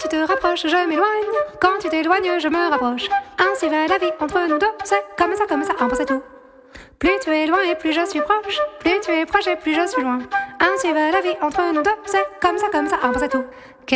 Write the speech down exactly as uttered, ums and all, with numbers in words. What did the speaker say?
tu te rapproches, je m'éloigne. Quand tu t'éloignes, je me rapproche. Ainsi va la vie entre nous deux. C'est comme ça, comme ça, un peu c'est tout. Plus tu es loin et plus je suis proche. Plus tu es proche et plus je suis loin. Ainsi va la vie entre nous deux. C'est comme ça, comme ça, un peu c'est tout.